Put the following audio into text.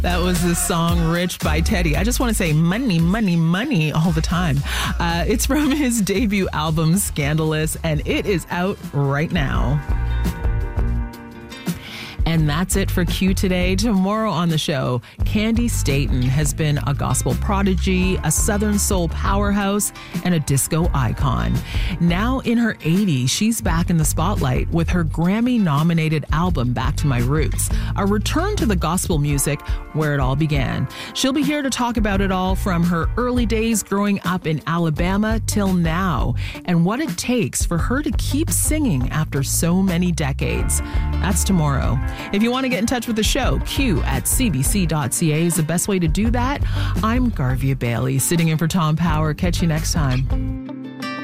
That was the song Rich by Teddy. I just want to say money, money, money all the time. It's from his debut album, Scandalous, and it is out right now. And that's it for Q today. Tomorrow on the show, Candy Staton has been a gospel prodigy, a Southern soul powerhouse, and a disco icon. Now in her 80s, she's back in the spotlight with her Grammy-nominated album, Back to My Roots, a return to the gospel music where it all began. She'll be here to talk about it all, from her early days growing up in Alabama till now, and what it takes for her to keep singing after so many decades. That's tomorrow. If you want to get in touch with the show, q@cbc.ca is the best way to do that. I'm Garvia Bailey, sitting in for Tom Power. Catch you next time.